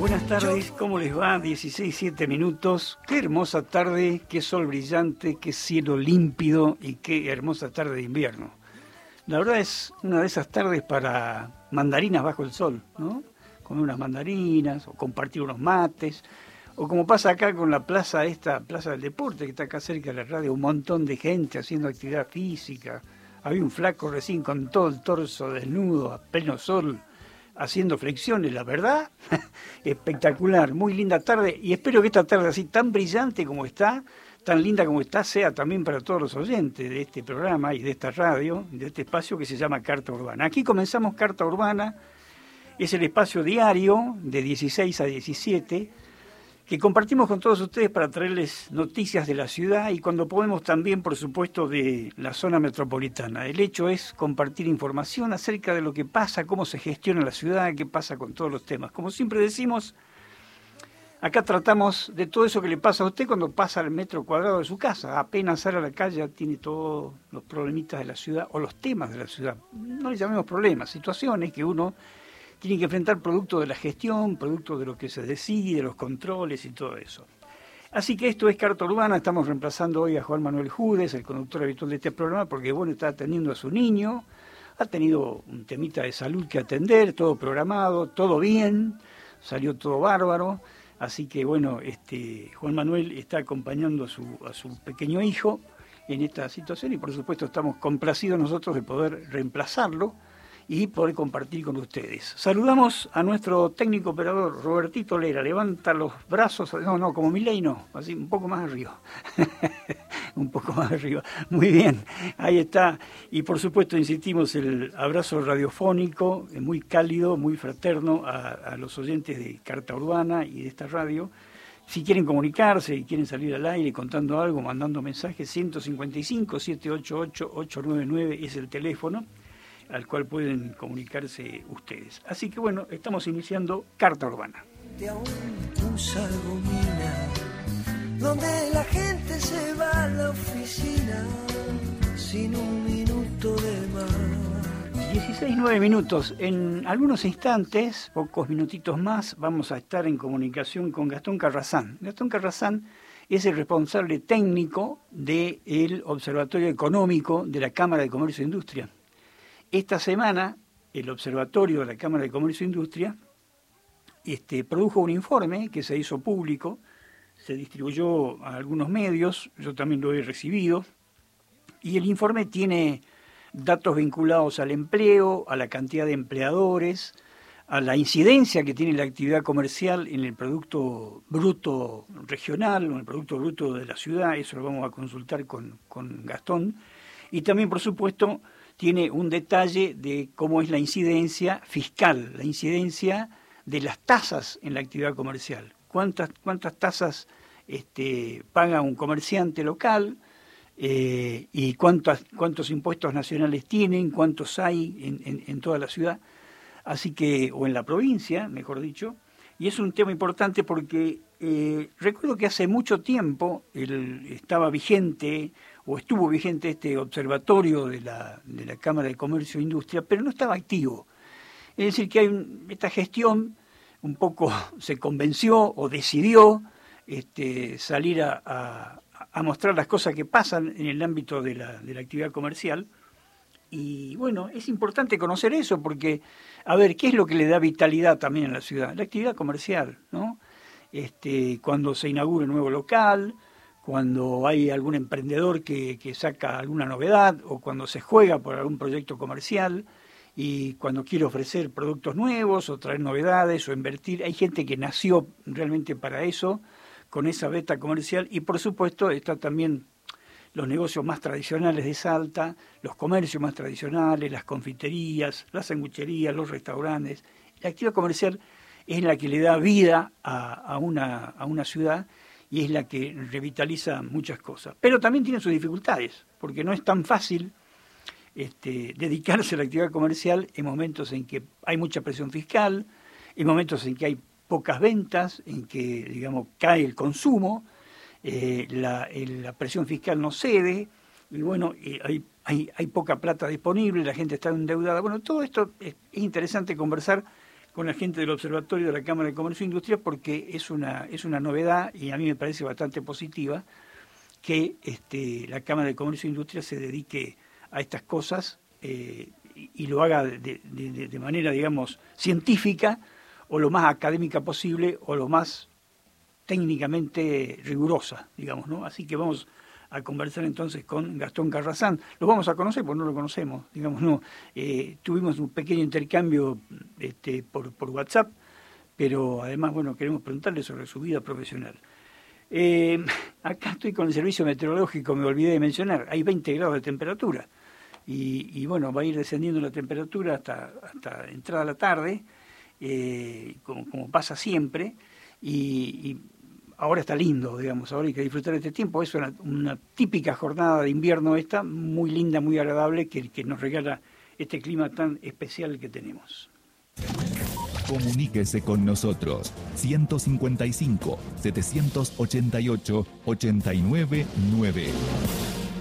Buenas tardes, ¿cómo les va? 16:07 minutos. Qué hermosa tarde, qué sol brillante, qué cielo límpido y qué hermosa tarde de invierno. La verdad es una de esas tardes para mandarinas bajo el sol, ¿no? Comer unas mandarinas o compartir unos mates. O como pasa acá con la plaza, esta plaza del deporte que está acá cerca de la radio, un montón de gente haciendo actividad física. Había un flaco recién con todo el torso desnudo, a pleno sol, haciendo flexiones, la verdad, espectacular, muy linda tarde, y espero que esta tarde así tan brillante como está, tan linda como está, sea también para todos los oyentes de este programa y de esta radio, de este espacio que se llama Carta Urbana. Aquí comenzamos Carta Urbana, es el espacio diario de 16 a 17, que compartimos con todos ustedes para traerles noticias de la ciudad y cuando podemos también, por supuesto, de la zona metropolitana. El hecho es compartir información acerca de lo que pasa, cómo se gestiona la ciudad, qué pasa con todos los temas. Como siempre decimos, acá tratamos de todo eso que le pasa a usted cuando pasa al metro cuadrado de su casa. Apenas sale a la calle ya tiene todos los problemitas de la ciudad o los temas de la ciudad. No le llamemos problemas, situaciones que uno tienen que enfrentar producto de la gestión, producto de lo que se decide, los controles y todo eso. Así que esto es Carta Urbana, estamos reemplazando hoy a Juan Manuel Judes, el conductor habitual de este programa, porque bueno, está atendiendo a su niño, ha tenido un temita de salud que atender, todo programado, todo bien, salió todo bárbaro, así que bueno, Juan Manuel está acompañando a su pequeño hijo en esta situación y por supuesto estamos complacidos nosotros de poder reemplazarlo y poder compartir con ustedes. Saludamos a nuestro técnico operador, Robertito Lera. Levanta los brazos, no, como Milei no, así un poco más arriba. Un poco más arriba. Muy bien, ahí está. Y por supuesto insistimos el abrazo radiofónico, muy cálido, muy fraterno a los oyentes de Carta Urbana y de esta radio. Si quieren comunicarse y quieren salir al aire contando algo, mandando mensajes, 155-788-899 es el teléfono al cual pueden comunicarse ustedes. Así que bueno, estamos iniciando Carta Urbana. De aún usa gomina, donde la gente se va a la oficina sin un minuto de más. 16:09 minutos. En algunos instantes, pocos minutitos más, vamos a estar en comunicación con Gastón Carrazán. Gastón Carrazán es el responsable técnico del Observatorio Económico de la Cámara de Comercio e Industria. Esta semana, el Observatorio de la Cámara de Comercio e Industria produjo un informe que se hizo público, se distribuyó a algunos medios, yo también lo he recibido, y el informe tiene datos vinculados al empleo, a la cantidad de empleadores, a la incidencia que tiene la actividad comercial en el Producto Bruto Regional o en el Producto Bruto de la ciudad, eso lo vamos a consultar con Gastón, y también, por supuesto, tiene un detalle de cómo es la incidencia fiscal, la incidencia de las tasas en la actividad comercial. ¿Cuántas tasas paga un comerciante local y cuántos impuestos nacionales tienen, cuántos hay en toda la ciudad, así que o en la provincia, mejor dicho. Y es un tema importante porque recuerdo que hace mucho tiempo estaba vigente o estuvo vigente este observatorio de la Cámara de Comercio e Industria, pero no estaba activo. Es decir, que esta gestión un poco se convenció o decidió salir a mostrar las cosas que pasan en el ámbito de la actividad comercial. Y bueno, es importante conocer eso porque, a ver, ¿qué es lo que le da vitalidad también a la ciudad? La actividad comercial, ¿no? Cuando se inaugura un nuevo local, cuando hay algún emprendedor que saca alguna novedad o cuando se juega por algún proyecto comercial y cuando quiere ofrecer productos nuevos o traer novedades o invertir. Hay gente que nació realmente para eso, con esa beta comercial y por supuesto está también los negocios más tradicionales de Salta, los comercios más tradicionales, las confiterías, las sangucherías, los restaurantes. La actividad comercial es la que le da vida a una ciudad y es la que revitaliza muchas cosas. Pero también tiene sus dificultades, porque no es tan fácil dedicarse a la actividad comercial en momentos en que hay mucha presión fiscal, en momentos en que hay pocas ventas, en que, digamos, cae el consumo, la presión fiscal no cede, y bueno, hay poca plata disponible, la gente está endeudada. Bueno, todo esto es interesante conversar con la gente del Observatorio de la Cámara de Comercio e Industria, porque es una novedad y a mí me parece bastante positiva que la Cámara de Comercio e Industria se dedique a estas cosas y lo haga de manera, digamos, científica o lo más académica posible o lo más técnicamente rigurosa, digamos, ¿no? Así que vamos a conversar entonces con Gastón Carrasán. Lo vamos a conocer porque no lo conocemos, digamos, no. Tuvimos un pequeño intercambio por WhatsApp, pero además, bueno, queremos preguntarle sobre su vida profesional. Acá estoy con el servicio meteorológico, me olvidé de mencionar, hay 20 grados de temperatura y bueno, va a ir descendiendo la temperatura hasta entrada la tarde, como pasa siempre, y ahora está lindo, digamos, ahora hay que disfrutar de este tiempo. Es una típica jornada de invierno esta, muy linda, muy agradable, que nos regala este clima tan especial que tenemos. Comuníquese con nosotros, 155 788 899.